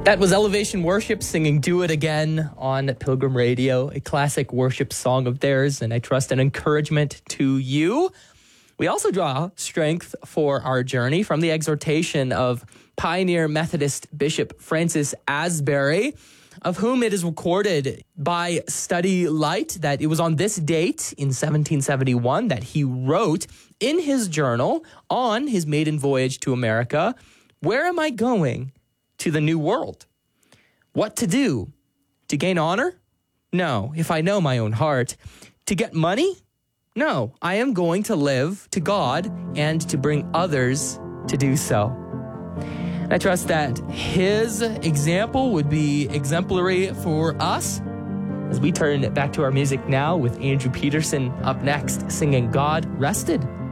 That was Elevation Worship singing Do It Again on Pilgrim Radio, a classic worship song of theirs, and I trust an encouragement to you. We also draw strength for our journey from the exhortation of pioneer Methodist Bishop Francis Asbury, of whom it is recorded by Study Light that it was on this date in 1771 that he wrote in his journal on his maiden voyage to America, "Where am I going? To the New World. What to do? To gain honor? No, if I know my own heart. To get money? No, I am going to live to God and to bring others to do so." I trust that his example would be exemplary for us as we turn back to our music now with Andrew Peterson up next singing God Rested.